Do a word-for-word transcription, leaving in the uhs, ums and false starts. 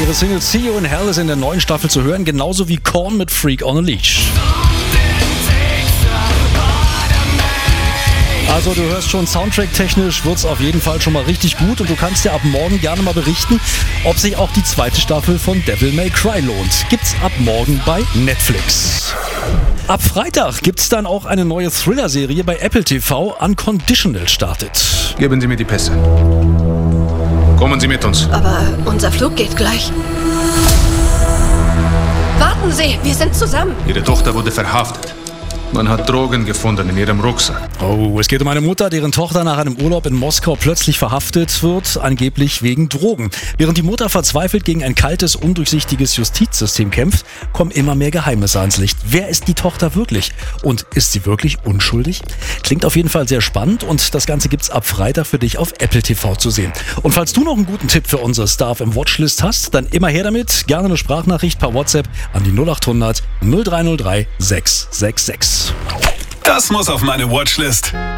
Ihre Single See You in Hell ist in der neuen Staffel zu hören, genauso wie Korn mit Freak on a Leash. Also du hörst schon, Soundtrack-technisch wird es auf jeden Fall schon mal richtig gut und du kannst dir ab morgen gerne mal berichten, ob sich auch die zweite Staffel von Devil May Cry lohnt. Gibt's ab morgen bei Netflix. Ab Freitag gibt's dann auch eine neue Thriller-Serie bei Apple T V, Unconditional startet. Geben Sie mir die Pässe. Kommen Sie mit uns. Aber unser Flug geht gleich. Warten Sie, wir sind zusammen. Ihre Tochter wurde verhaftet. Man hat Drogen gefunden in ihrem Rucksack. Oh, es geht um eine Mutter, deren Tochter nach einem Urlaub in Moskau plötzlich verhaftet wird, angeblich wegen Drogen. Während die Mutter verzweifelt gegen ein kaltes, undurchsichtiges Justizsystem kämpft, kommen immer mehr Geheimnisse ans Licht. Wer ist die Tochter wirklich? Und ist sie wirklich unschuldig? Klingt auf jeden Fall sehr spannend und das Ganze gibt's ab Freitag für dich auf Apple T V zu sehen. Und falls du noch einen guten Tipp für unsere Star im Watchlist hast, dann immer her damit. Gerne eine Sprachnachricht per WhatsApp an die null acht hundert null drei null drei sechs sechs sechs. Das muss auf meine Watchlist.